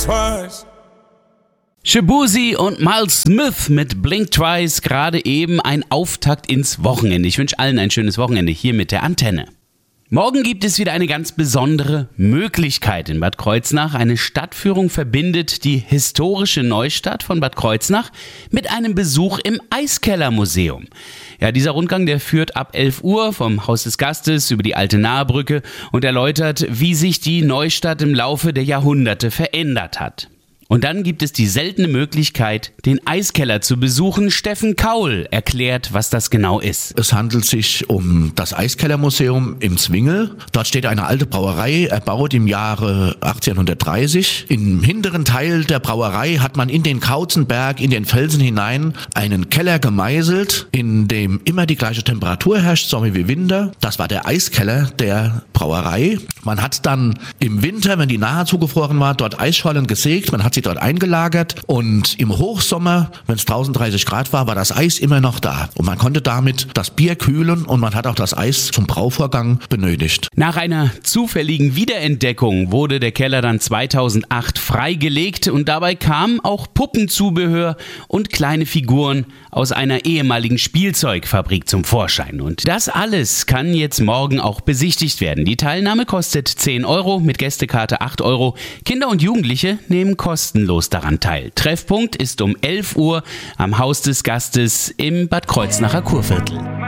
Twice. Shaboozey und Miles Smith mit Blink Twice, gerade eben ein Auftakt ins Wochenende. Ich wünsche allen ein schönes Wochenende hier mit der Antenne. Morgen gibt es wieder eine ganz besondere Möglichkeit in Bad Kreuznach. Eine Stadtführung verbindet die historische Neustadt von Bad Kreuznach mit einem Besuch im Eiskellermuseum. Ja, dieser Rundgang, der führt ab 11 Uhr vom Haus des Gastes über die Alte Nahebrücke und erläutert, wie sich die Neustadt im Laufe der Jahrhunderte verändert hat. Und dann gibt es die seltene Möglichkeit, den Eiskeller zu besuchen. Steffen Kaul erklärt, was das genau ist. Es handelt sich um das Eiskellermuseum im Zwingel. Dort steht eine alte Brauerei, erbaut im Jahre 1830. Im hinteren Teil der Brauerei hat man in den Kauzenberg, in den Felsen hinein, einen Keller gemeißelt, in dem immer die gleiche Temperatur herrscht, Sommer wie Winter. Das war der Eiskeller der Brauerei. Man hat dann im Winter, wenn die Nahe zugefroren war, dort Eisschollen gesägt. Man hat sie dort eingelagert und im Hochsommer, wenn es 1030 Grad war, war das Eis immer noch da. Und man konnte damit das Bier kühlen und man hat auch das Eis zum Brauvorgang benötigt. Nach einer zufälligen Wiederentdeckung wurde der Keller dann 2008 freigelegt und dabei kamen auch Puppenzubehör und kleine Figuren aus einer ehemaligen Spielzeugfabrik zum Vorschein. Und das alles kann jetzt morgen auch besichtigt werden. Die Teilnahme kostet 10 Euro, mit Gästekarte 8 Euro. Kinder und Jugendliche nehmen kostenlos daran teil. Treffpunkt ist um 11 Uhr am Haus des Gastes im Bad Kreuznacher Kurviertel.